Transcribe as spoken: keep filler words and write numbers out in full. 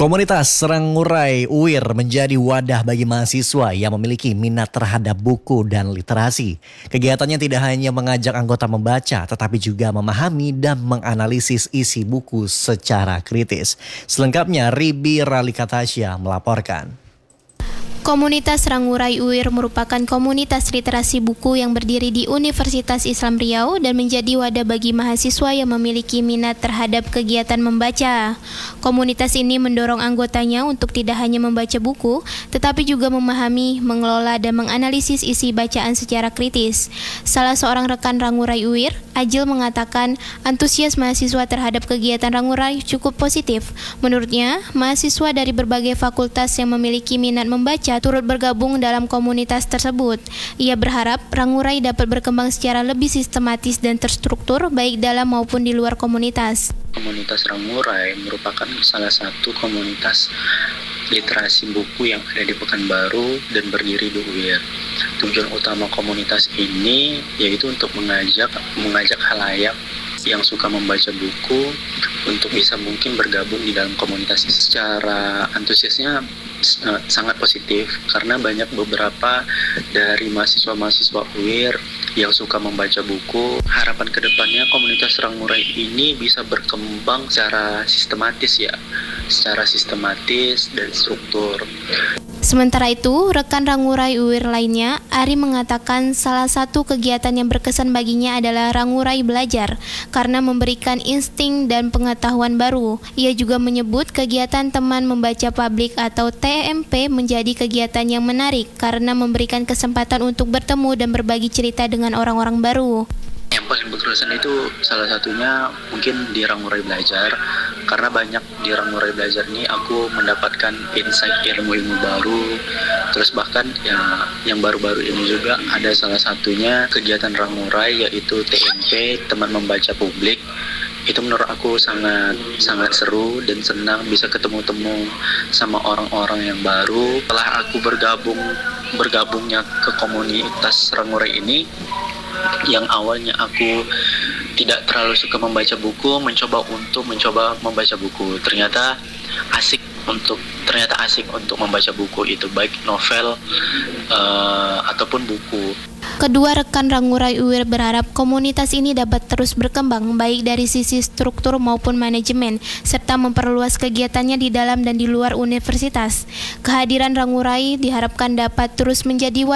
Komunitas Rangurai U I R menjadi wadah bagi mahasiswa yang memiliki minat terhadap buku dan literasi. Kegiatannya tidak hanya mengajak anggota membaca, tetapi juga memahami dan menganalisis isi buku secara kritis. Selengkapnya, Ribi Ralikatasya melaporkan. Komunitas Rangurai U I R merupakan komunitas literasi buku yang berdiri di Universitas Islam Riau dan menjadi wadah bagi mahasiswa yang memiliki minat terhadap kegiatan membaca. Komunitas ini mendorong anggotanya untuk tidak hanya membaca buku, tetapi juga memahami, mengelola, dan menganalisis isi bacaan secara kritis. Salah seorang rekan Rangurai U I R, Ajil, mengatakan antusias mahasiswa terhadap kegiatan Rangurai cukup positif. Menurutnya, mahasiswa dari berbagai fakultas yang memiliki minat membaca turut bergabung dalam komunitas tersebut. Ia berharap Rangurai dapat berkembang secara lebih sistematis dan terstruktur baik dalam maupun di luar komunitas. Komunitas Rangurai merupakan salah satu komunitas literasi buku yang ada di Pekanbaru dan berdiri di U I R. Tujuan utama komunitas ini yaitu untuk mengajak mengajak khalayak yang suka membaca buku untuk bisa mungkin bergabung di dalam komunitas ini. Secara antusiasnya uh, sangat positif karena banyak beberapa dari mahasiswa-mahasiswa U I R yang suka membaca buku. Harapan kedepannya komunitas Rangurai ini bisa berkembang secara sistematis ya, secara sistematis dan struktur. Sementara itu, rekan Rangurai U I R lainnya, Ari, mengatakan salah satu kegiatan yang berkesan baginya adalah Rangurai Belajar karena memberikan insting dan pengetahuan baru. Ia juga menyebut kegiatan teman membaca publik atau T M P menjadi kegiatan yang menarik karena memberikan kesempatan untuk bertemu dan berbagi cerita dengan orang-orang baru. Yang paling berkesan itu salah satunya mungkin di Rangurai Belajar, karena banyak di Rangurai Belajar ini aku mendapatkan insight ilmu-ilmu baru. Terus bahkan ya, yang baru-baru ini juga ada salah satunya kegiatan Rangurai yaitu T M P, teman membaca publik. Itu menurut aku sangat sangat seru dan senang bisa ketemu-temu sama orang-orang yang baru. Setelah aku bergabung bergabungnya ke komunitas Rangurai ini, yang awalnya aku tidak terlalu suka membaca buku, mencoba untuk mencoba membaca buku. Ternyata asik untuk ternyata asik untuk membaca buku itu, baik novel uh, ataupun buku. Kedua rekan Rangurai U I R berharap komunitas ini dapat terus berkembang baik dari sisi struktur maupun manajemen, serta memperluas kegiatannya di dalam dan di luar universitas. Kehadiran Rangurai diharapkan dapat terus menjadi